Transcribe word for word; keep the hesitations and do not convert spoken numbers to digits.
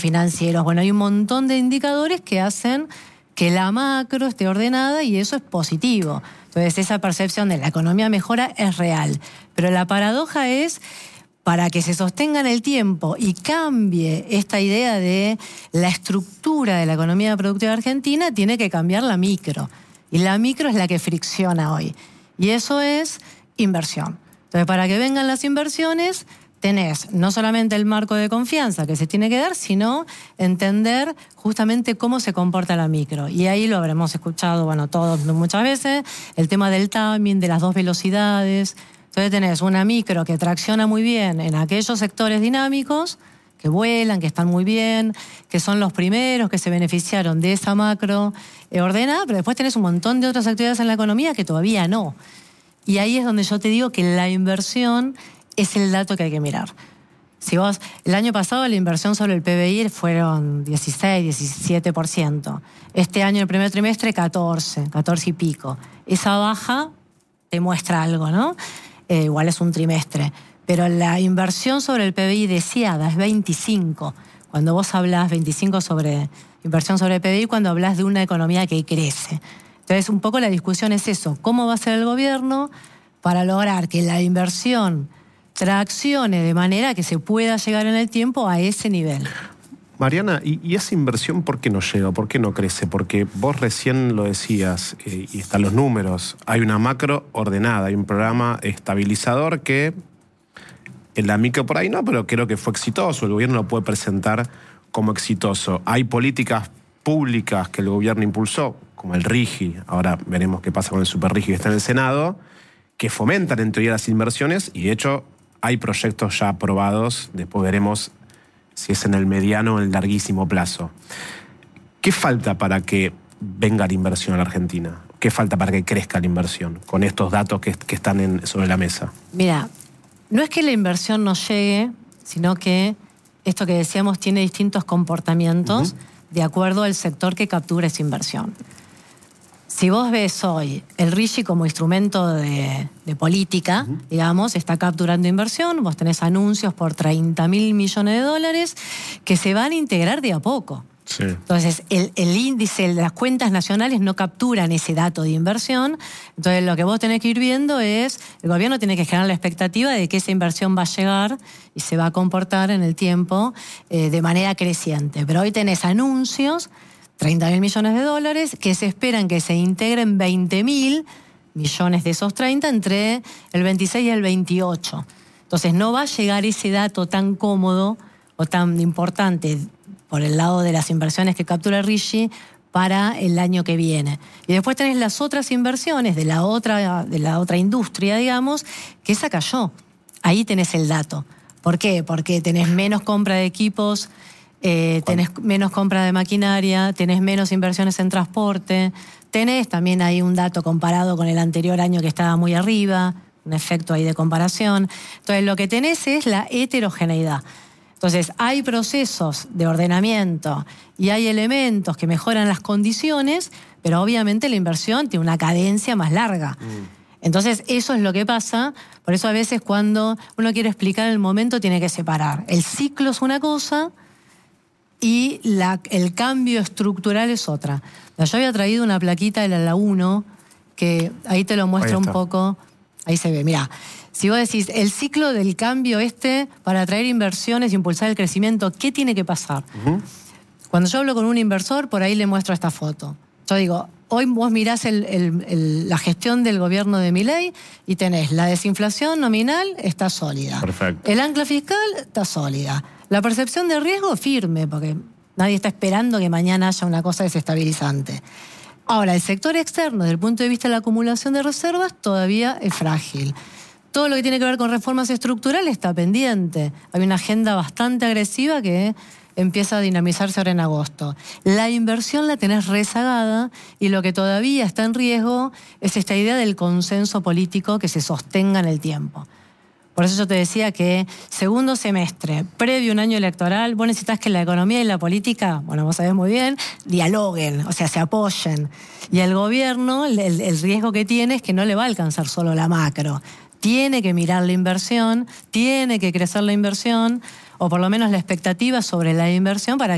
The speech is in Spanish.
financieros. Bueno, hay un montón de indicadores que hacen que la macro esté ordenada y eso es positivo. Entonces, esa percepción de la economía mejora es real. Pero la paradoja es, para que se sostenga en el tiempo y cambie esta idea de la estructura de la economía productiva argentina, tiene que cambiar la micro. Y la micro es la que fricciona hoy. Y eso es inversión. Entonces, para que vengan las inversiones, tenés no solamente el marco de confianza que se tiene que dar, sino entender justamente cómo se comporta la micro. Y ahí lo habremos escuchado, bueno, todos muchas veces, el tema del timing, de las dos velocidades. Entonces tenés una micro que tracciona muy bien en aquellos sectores dinámicos, que vuelan, que están muy bien, que son los primeros que se beneficiaron de esa macro eh, ordenada, pero después tenés un montón de otras actividades en la economía que todavía no. Y ahí es donde yo te digo que la inversión es el dato que hay que mirar. Si vos, el año pasado la inversión sobre el P B I fueron dieciséis, diecisiete por ciento. Este año, el primer trimestre, catorce, catorce y pico. Esa baja te muestra algo, ¿no? Eh, igual es un trimestre. Pero la inversión sobre el P B I deseada es veinticinco. Cuando vos hablás veinticinco sobre inversión sobre el P B I, cuando hablás de una economía que crece. Entonces, un poco la discusión es eso. ¿Cómo va a ser el gobierno para lograr que la inversión traccione de manera que se pueda llegar en el tiempo a ese nivel? Mariana, ¿y, y esa inversión por qué no llega? ¿Por qué no crece? Porque vos recién lo decías, eh, y están los números. Hay una macro ordenada, hay un programa estabilizador que en la micro por ahí no, pero creo que fue exitoso. El gobierno lo puede presentar como exitoso. Hay políticas públicas que el gobierno impulsó, como el RIGI, ahora veremos qué pasa con el Super RIGI que está en el Senado, que fomentan en teoría las inversiones, y de hecho hay proyectos ya aprobados, después veremos si es en el mediano o en el larguísimo plazo. ¿Qué falta para que venga la inversión a la Argentina? ¿Qué falta para que crezca la inversión con estos datos que, que están en, sobre la mesa? Mira, no es que la inversión no llegue, sino que esto que decíamos tiene distintos comportamientos uh-huh. de acuerdo al sector que captura esa inversión. Si vos ves hoy el RIGI como instrumento de, de política, uh-huh. digamos, está capturando inversión, vos tenés anuncios por treinta mil millones de dólares que se van a integrar de a poco. Sí. Entonces, el, el índice de las cuentas nacionales no capturan ese dato de inversión. Entonces, lo que vos tenés que ir viendo es, el gobierno tiene que generar la expectativa de que esa inversión va a llegar y se va a comportar en el tiempo eh, de manera creciente. Pero hoy tenés anuncios, treinta mil millones de dólares, que se esperan que se integren veinte mil millones de esos treinta entre el veintiséis y el veintiocho. Entonces, no va a llegar ese dato tan cómodo o tan importante por el lado de las inversiones que captura el RIGI para el año que viene. Y después tenés las otras inversiones de la otra, de la otra industria, digamos, que esa cayó. Ahí tenés el dato. ¿Por qué? Porque tenés menos compra de equipos, eh, tenés menos compra de maquinaria, tenés menos inversiones en transporte, tenés también ahí un dato comparado con el anterior año que estaba muy arriba, un efecto ahí de comparación. Entonces, lo que tenés es la heterogeneidad. Entonces, hay procesos de ordenamiento y hay elementos que mejoran las condiciones, pero obviamente la inversión tiene una cadencia más larga. Mm. Entonces, eso es lo que pasa. Por eso a veces cuando uno quiere explicar el momento tiene que separar. El ciclo es una cosa y la, el cambio estructural es otra. Yo había traído una plaquita de la La uno que ahí te lo muestra un poco. Ahí se ve, mirá. Si vos decís, el ciclo del cambio este para atraer inversiones e impulsar el crecimiento, ¿qué tiene que pasar? Uh-huh. Cuando yo hablo con un inversor, por ahí le muestro esta foto. Yo digo, hoy vos mirás el, el, el, la gestión del gobierno de Milei y tenés la desinflación nominal está sólida. Perfecto. El ancla fiscal está sólida. La percepción de riesgo firme, porque nadie está esperando que mañana haya una cosa desestabilizante. Ahora, el sector externo, desde el punto de vista de la acumulación de reservas, todavía es frágil. Todo lo que tiene que ver con reformas estructurales está pendiente. Hay una agenda bastante agresiva que empieza a dinamizarse ahora en agosto. La inversión la tenés rezagada y lo que todavía está en riesgo es esta idea del consenso político que se sostenga en el tiempo. Por eso yo te decía que segundo semestre, previo a un año electoral, vos necesitas que la economía y la política, bueno, vos sabés muy bien, dialoguen, o sea, se apoyen. Y el gobierno, el, el riesgo que tiene es que no le va a alcanzar solo la macro. Tiene que mirar la inversión, tiene que crecer la inversión, o por lo menos la expectativa sobre la inversión para